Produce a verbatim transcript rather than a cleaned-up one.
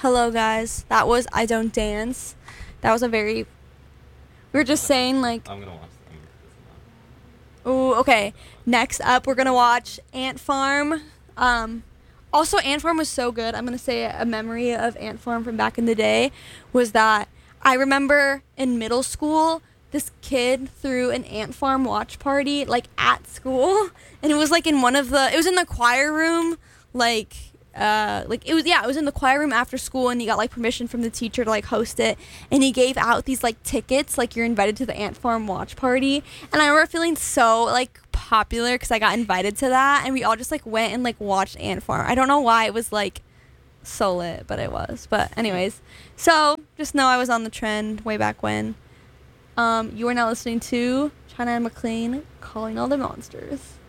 Hello, guys. That was I Don't Dance. That was a very. We were just saying, like. I'm gonna watch them. Ooh, okay. Next up, we're gonna watch Ant Farm. Um, also, Ant Farm was so good. I'm gonna say a memory of Ant Farm from back in the day was that I remember in middle school, this kid threw an Ant Farm watch party like at school, and it was like in one of the. It was in the choir room, like. Uh, like it was yeah it was in the choir room after school, and he got like permission from the teacher to like host it, and he gave out these like tickets, like you're invited to the Ant Farm watch party. And I remember feeling so like popular because I got invited to that, and we all just like went and like watched Ant Farm. I don't know why it was like so lit, but it was. But anyways, so just know I was on the trend way back when. Um you are now listening to China and McLean, Calling All the Monsters.